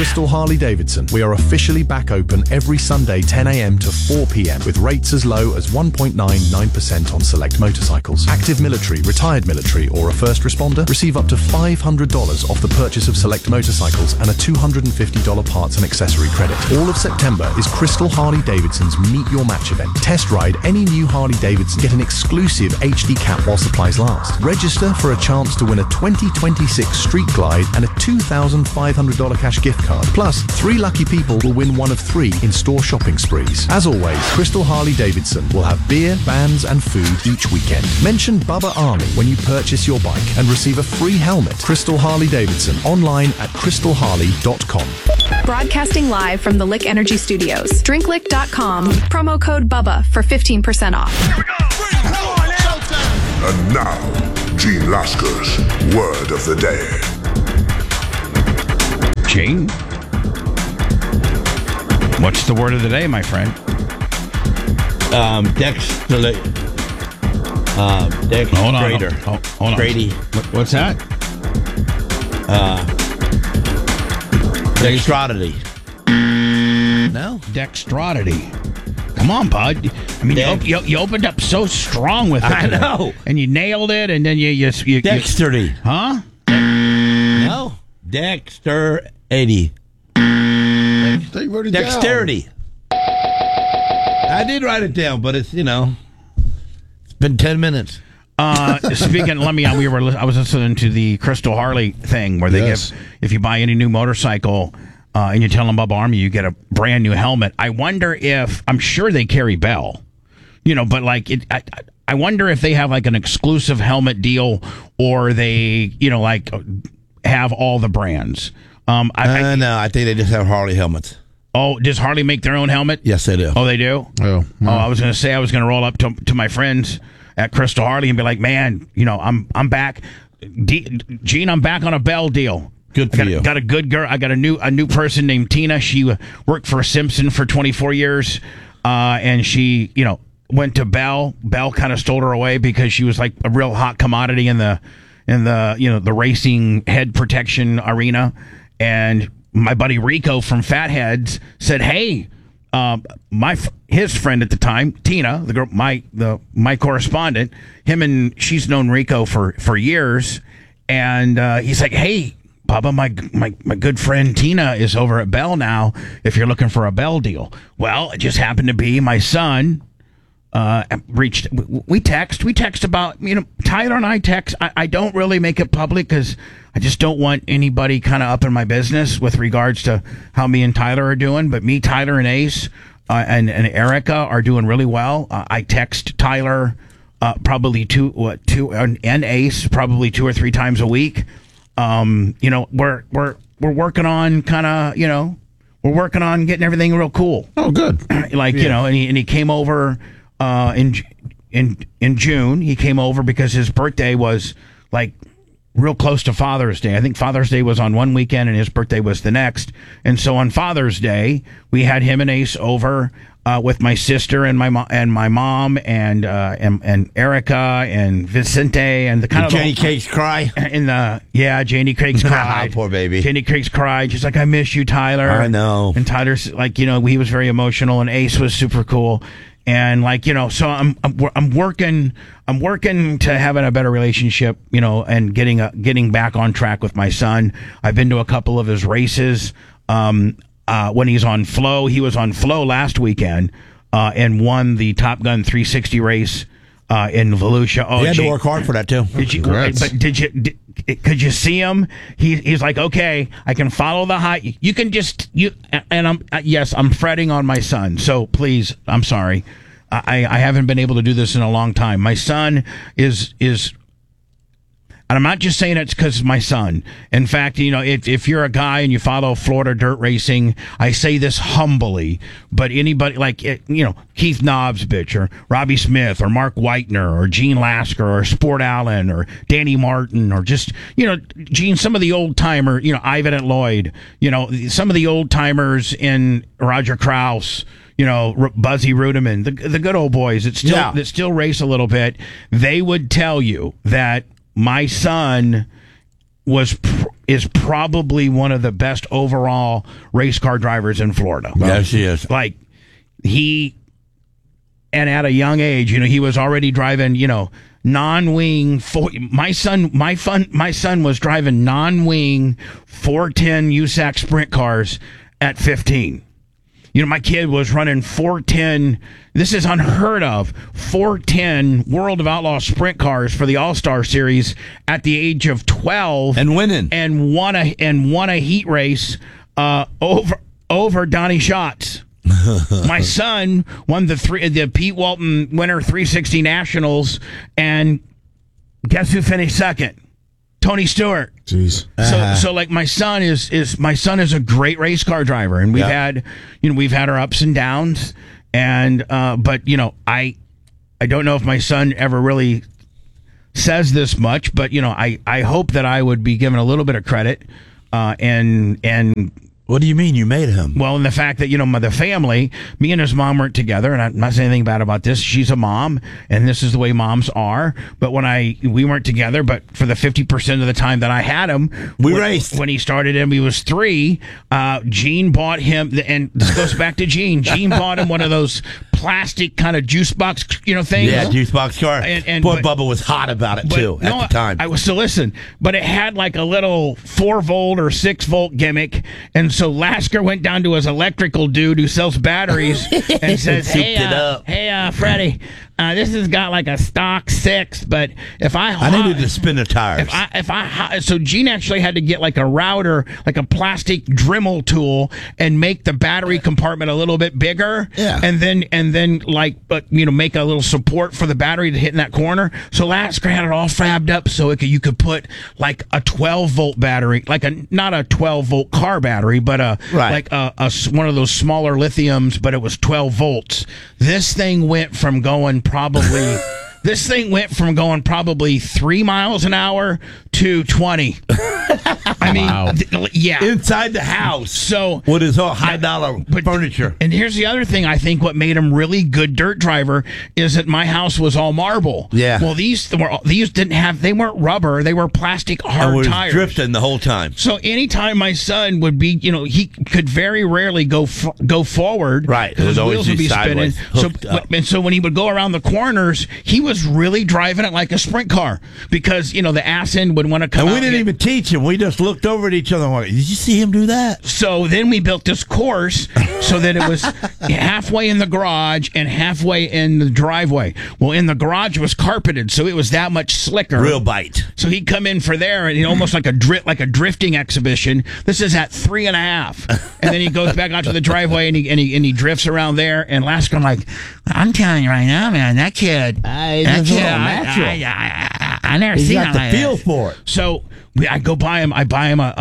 Crystal Harley-Davidson. We are officially back open every Sunday 10 a.m. to 4 p.m. with rates as low as 1.99% on select motorcycles. Active military, retired military, or a first responder receive up to $500 off the purchase of select motorcycles and a $250 parts and accessory credit. All of September is Crystal Harley-Davidson's Meet Your Match event. Test ride any new Harley-Davidson, get an exclusive HD cap while supplies last. Register for a chance to win a 2026 Street Glide and a $2,500 cash gift card. Plus, 3 lucky people will win one of 3 in-store shopping sprees. As always, Crystal Harley-Davidson will have beer, bands, and food each weekend. Mention Bubba Army when you purchase your bike and receive a free helmet. Crystal Harley-Davidson, online at crystalharley.com. Broadcasting live from the Lick Energy Studios. Drinklick.com. Promo code BUBBA for 15% off. Here we go. And now, Gene Lasker's Word of the Day. Gene? What's the word of the day, my friend? Dextrator. Hold on. Grady. What's that? Dextrosity. No? Dextrosity. Come on, bud. I mean, you opened up so strong with it. I know. And you nailed it, and then you Dexterity. Huh? No. Dexterity. Dexterity. I did write it down, but it's, it's been 10 minutes. Speaking, I was listening to the Crystal Harley thing where they give, if you buy any new motorcycle and you tell them Bubba Army, you get a brand new helmet. I wonder if, I'm sure they carry Bell, but like I wonder if they have like an exclusive helmet deal or they, have all the brands. No, I think they just have Harley helmets. Oh, does Harley make their own helmet? Yes, they do. Oh, they do? Oh, I was going to say I was going to roll up to my friends at Crystal Harley and be like, man, I'm back. Gene, I'm back on a Bell deal. Good for you. Got a good girl. I got a new person named Tina. She worked for Simpson for 24 years, and she, went to Bell. Bell kind of stole her away because she was like a real hot commodity in the the racing head protection arena. And my buddy Rico from Fatheads said, "Hey, his friend at the time, Tina, the girl, my correspondent, she's known Rico for years, and he's like, hey, Bubba, my good friend Tina is over at Bell now. If you're looking for a Bell deal." Well, it just happened to be my son. We text about, Tyler and I text. I don't really make it public because I just don't want anybody kind of up in my business with regards to how me and Tyler are doing. But me, Tyler, and Ace and Erica are doing really well. I text Tyler probably two and Ace probably 2 or 3 times a week. We're working on kind of, we're working on getting everything real cool. Oh, good. And he came over in June. He came over because his birthday was like real close to Father's Day. I think Father's Day was on one weekend and his birthday was the next. And so on Father's Day, we had him and Ace over with my sister and my mom and Erica and Vicente and the kind of Janie Cakes cry. Janie Cakes cried. Poor baby. Janie Cakes cried. She's like, "I miss you, Tyler." I know. And Tyler's like, he was very emotional, and Ace was super cool. And so I'm working to having a better relationship, and getting back on track with my son. I've been to a couple of his races. When he's on Flow, he was on Flow last weekend, and won the Top Gun 360 race in Volusia. Oh, he had to work hard for that too. Could you see him? He's like, okay, I can follow the high. You can and I'm fretting on my son. So please, I'm sorry. I haven't been able to do this in a long time. My son is, and I'm not just saying it's because it's my son. In fact, if you're a guy and you follow Florida dirt racing, I say this humbly, but anybody like, Keith Knobsbitch or Robbie Smith or Mark Whitener or Gene Lasker or Sport Allen or Danny Martin or just, Gene, some of the old timer, Ivan at Lloyd, some of the old timers in Roger Krause, Buzzy Rudiman, the good old boys that still race a little bit. They would tell you that my son is probably one of the best overall race car drivers in Florida. Yes, he is. Like and at a young age, he was already driving, non-wing. My son was driving non-wing 410 USAC sprint cars at 15. My kid was running 410. This is unheard of. 410 World of Outlaw sprint cars for the All-Star Series at the age of 12 and winning, and won a heat race over Donnie Schatz. My son won the Pete Walton Winter 360 Nationals, and guess who finished second? Tony Stewart. Jeez. So like my son is a great race car driver, and we've had our ups and downs, and but I don't know if my son ever really says this much, but I hope that I would be given a little bit of credit, and. What do you mean you made him? Well, in the fact that, the family, me and his mom weren't together, and I'm not saying anything bad about this. She's a mom, and this is the way moms are. But we weren't together, but for the 50% of the time that I had him, we raced. When he started him, he was 3. Gene bought him, and this goes back to Gene. Gene bought him one of those plastic kind of juice box, things. Yeah, juice box car. Boy, Bubba was hot about it, too, at the time. But it had like a little 4-volt or 6-volt gimmick, and so Lasker went down to his electrical dude who sells batteries and says, "Hey, Freddie, this has got like a stock 6, but if I needed to spin the tires. So Gene actually had to get like a router, like a plastic Dremel tool, and make the battery compartment a little bit bigger, and then make a little support for the battery to hit in that corner. So Lasker had it all fabbed up so you could put like a 12-volt battery, like not a 12-volt car battery, but one of those smaller lithiums, but it was 12 volts. This thing went from going probably 3 miles an hour to 20. I mean, inside the house. So with his whole high-dollar furniture. And here's the other thing. I think what made him really good dirt driver is that my house was all marble. Yeah. Well, these they weren't rubber. They were plastic hard tires. Drifting the whole time. So anytime my son would be, he could very rarely go forward. Right. Because his wheels would be spinning. So when he would go around the corners, he was really driving it like a sprint car because, the ass end would want to come out. And we didn't even teach him. We just looked over at each other and went, did you see him do that? So then we built this course so that it was halfway in the garage and halfway in the driveway. Well, in the garage was carpeted, so it was that much slicker. Real bite. So he'd come in for there, and almost like a drifting exhibition. This is at 3.5, and then he goes back out to the driveway and he drifts around there. And Lasker, I'm telling you right now, man, that kid, I never seen that. He's got the feel for it. So I go buy him. I buy him a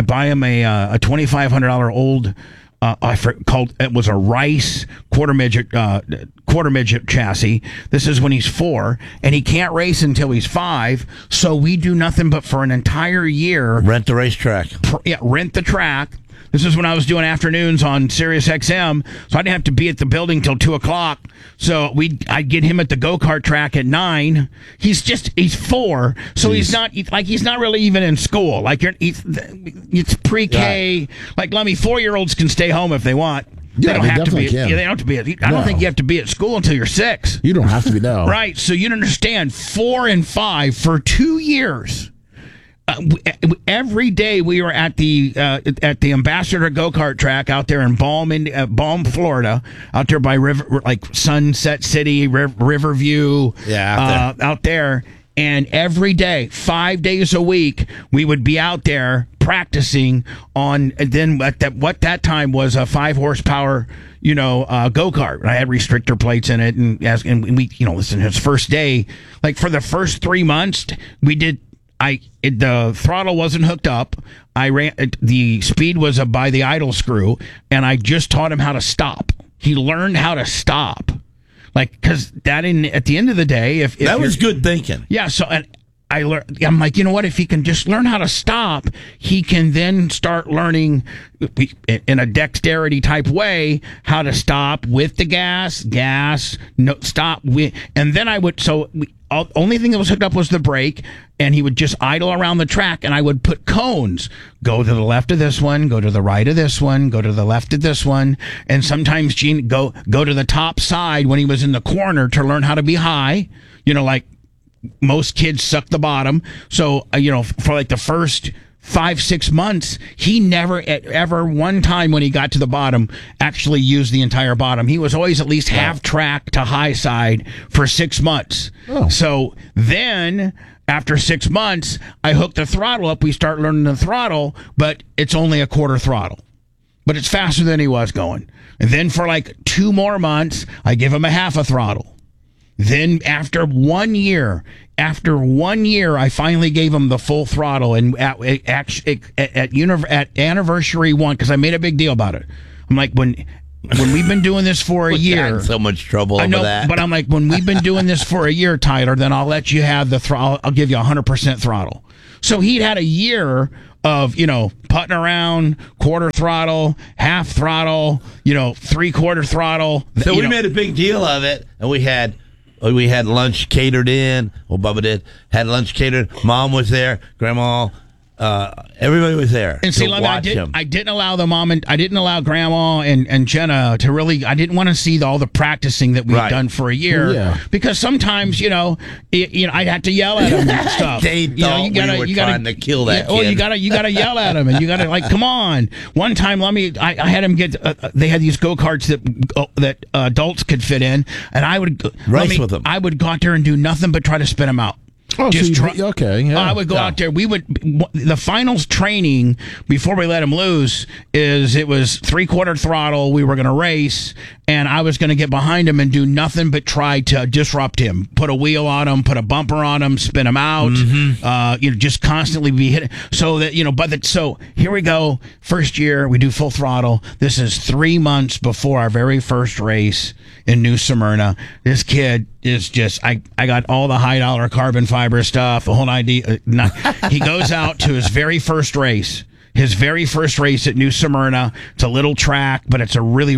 $2,500 old. It was a Rice quarter midget chassis. This is when he's 4, and he can't race until he's 5. So we do nothing but for an entire year rent the racetrack. Rent the track. This is when I was doing afternoons on Sirius XM, so I didn't have to be at the building till 2:00. So I'd get him at the go-kart track at 9. He's 4, so he's not really even in school. It's pre-K. Right. Like Lummy, 4-year-olds can stay home if they want. They don't have to be. Can. Yeah, they don't have to be. I don't think you have to be at school until you're 6. You don't have to be, no. Right. So you understand, 4 and 5 for 2 years. Every day we were at the Ambassador go-kart track out there in Balm, Florida, out there by river, like Sunset City, Riverview, out there. And every day, 5 days a week, we would be out there practicing on. And then what that time was a 5 horsepower, go-kart. I had restrictor plates in it, and we, listen, his first day, like for the first 3 months, we did. The throttle wasn't hooked up. The speed was by the idle screw, and I just taught him how to stop. He learned how to stop, because at the end of the day, if that was good thinking. Yeah. So I'm like, you know what? If he can just learn how to stop, he can then start learning in a dexterity type way how to stop with the gas, no stop with, and then I would. Only thing that was hooked up was the brake, and he would just idle around the track, and I would put cones. Go to the left of this one, go to the right of this one, go to the left of this one, and sometimes Gene go to the top side when he was in the corner to learn how to be high. You know, like most kids suck the bottom. So, for like the first 5-6 months, he never ever one time when he got to the bottom actually used the entire bottom. He was always at least half track to high side for 6 months. So then after 6 months, I hooked the throttle up. We start learning the throttle, but it's only a quarter throttle, but it's faster than he was going. And then for like 2 more months, I give him a half a throttle. Then after 1 year, I finally gave him the full throttle, and at anniversary 1, because I made a big deal about it. I'm like, when we've been doing this for a year, in so much trouble I know, over that. but I'm like, when we've been doing this for a year, Tyler, then I'll let you have the throttle. I'll give you 100% throttle. So he'd had a year of, putting around, quarter throttle, half throttle, 3/4 throttle. So we made a big deal of it, and we had lunch catered in. Well, Bubba did. Had lunch catered. Mom was there. Grandma. Everybody was there. And see, watch him. I didn't allow the mom and I didn't allow Grandma and Jenna to really. I didn't want to see all the practicing that we'd done for a year, because sometimes I'd have to yell at them and stuff. They thought we were trying to kill that kid. Oh, you gotta yell at them, and you gotta come on. One time, I had him get. They had these go-karts that adults could fit in, and I would race with them. I would go out there and do nothing but try to spin them out. Oh, okay. Yeah. I would go out there. The finals training before we let him loose it was 3/4 throttle. We were going to race, and I was going to get behind him and do nothing but try to disrupt him. Put a wheel on him, put a bumper on him, spin him out. Just constantly be hitting. So that so here we go. First year we do full throttle. This is 3 months before our very first race in New Smyrna. This kid is just I got all the high dollar carbon fiber stuff, the whole idea. He goes out to his very first race at New Smyrna. It's a little track, but it's a really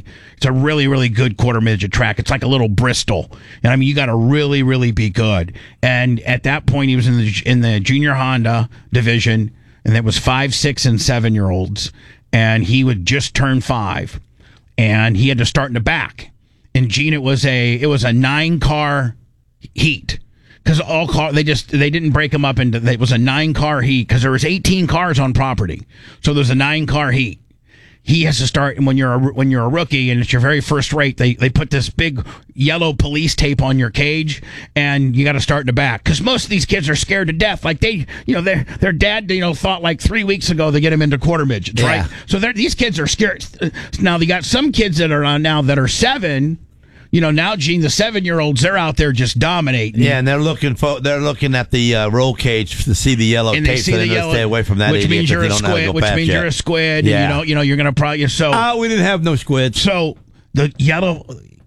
good quarter midget track. It's like a little Bristol, and I mean you got to really, really be good. And at that point, he was in the junior Honda division, and that was 5, 6, and 7-year-olds, and he would just turn 5, and he had to start in the back. And Gene, it was a 9-car heat, because they didn't break them up into. It was a 9-car heat because there was 18 cars on property, so there's a 9-car heat. He has to start, and when you're a rookie and it's your very first race, they put this big yellow police tape on your cage, and you got to start in the back, because most of these kids are scared to death. Like their dad thought like 3 weeks ago to get him into quarter midgets, right? So these kids are scared. Now they got some kids that are on now that are 7. Now Gene, the 7-year-olds, they're out there just dominating. Yeah, and they're looking at the roll cage to see the yellow tape, so they're going to stay away from that. Which means you're a squid. Which means you're a squid. Yeah. And you're going to probably we didn't have no squids. So the yellow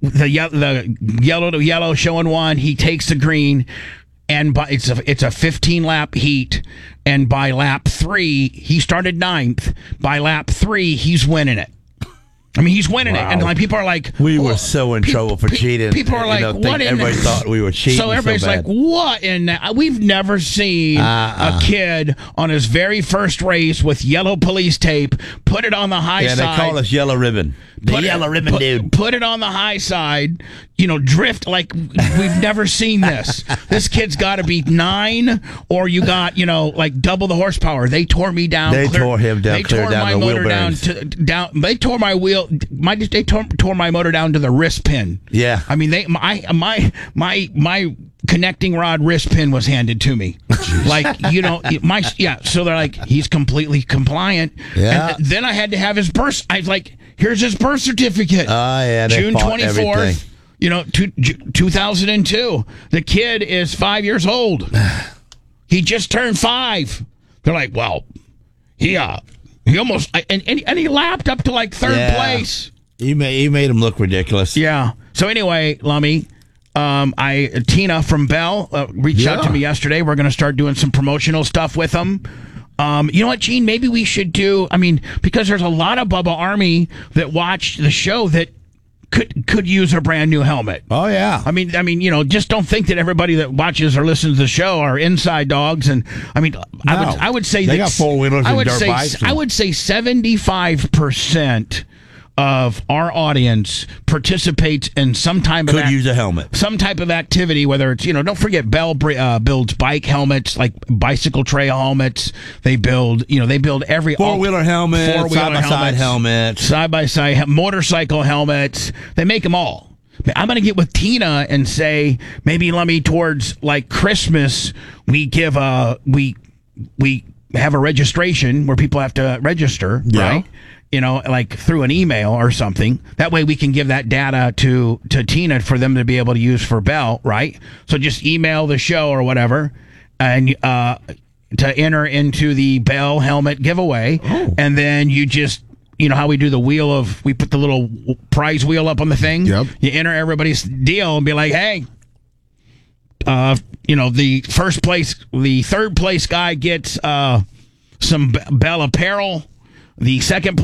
to yellow showing 1. He takes the green, and it's a 15-lap heat. And by lap 3, he started 9th. By lap 3, he's winning it. I mean, he's winning it, and like people are like, we were so in trouble for cheating. People are like, what? Everybody thought we were cheating. So everybody's like, what? And we've never seen a kid on his very first race with yellow police tape put it on the high side. Yeah, they call us Yellow Ribbon. Yellow Ribbon dude. Put it on the high side. Drift like we've never seen this. This kid's got to be 9, or you got like double the horsepower. They tore me down. They tore him down. They tore my motor down. They tore my wheel. They tore my motor down to the wrist pin. Yeah. I mean, my connecting rod wrist pin was handed to me. Like, so they're like, he's completely compliant. Yeah. And then I had to have his birth. I was like, here's his birth certificate. Oh, yeah. June 24th, 2002. The kid is 5 years old. He just turned 5. They're like, well, he almost, and he lapped up to like 3rd place. He made him look ridiculous. Yeah. So anyway, Lummy, Tina from Bell reached out to me yesterday. We're going to start doing some promotional stuff with them. You know what, Gene? Maybe we should do. I mean, because there's a lot of Bubba Army that watch the show that could use a brand new helmet. Oh yeah. I mean, just don't think that everybody that watches or listens to the show are inside dogs. And I mean, I would say they got 4-wheelers and dirt bikes. I would say 75% of our audience participates in some type of use a helmet, some type of activity. Whether it's don't forget Bell builds bike helmets, like bicycle trail helmets. They build every 4-wheeler helmet, side by side motorcycle helmets. They make them all. I'm going to get with Tina and say maybe let me towards like Christmas we give we have a registration where people have to register, right? Like through an email or something. That way we can give that data to Tina for them to be able to use for Bell, right? So just email the show or whatever and to enter into the Bell helmet giveaway. Oh. And then you just, how we do we put the little prize wheel up on the thing. Yep. You enter everybody's deal and be like, hey, the third place guy gets some Bell apparel. The second place